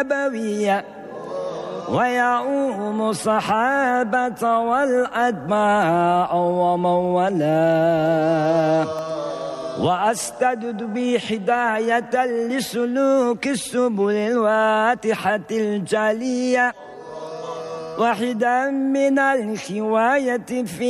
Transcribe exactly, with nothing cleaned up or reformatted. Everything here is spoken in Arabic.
النبوية ويعوم الصحابة والأتباع ومن والاه، وأستجد بهداية لسلوك السبل الواتحة الجلية، وحدا من الخواية في